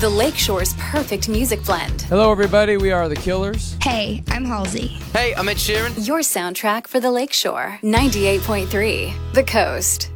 the Lakeshore's perfect music blend. Hello, everybody. We are The Killers. Hey, I'm Halsey. Hey, I'm Ed Sheeran. Your soundtrack for the Lakeshore. 98.3 The Coast.